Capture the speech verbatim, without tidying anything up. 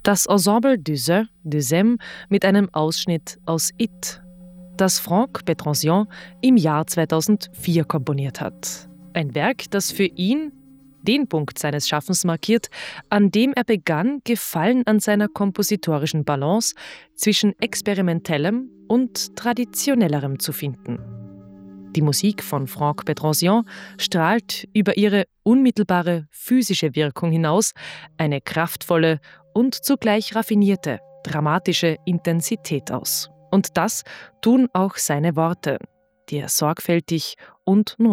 Das Ensemble Deuxième, Deuxième mit einem Ausschnitt aus It, das Franck Petransian im Jahr zweitausendvier komponiert hat. Ein Werk, das für ihn den Punkt seines Schaffens markiert, an dem er begann, Gefallen an seiner kompositorischen Balance zwischen experimentellem und traditionellerem zu finden. Die Musik von Franck Petransian strahlt über ihre unmittelbare physische Wirkung hinaus eine kraftvolle und zugleich raffinierte, dramatische Intensität aus. Und das tun auch seine Worte, die er sorgfältig und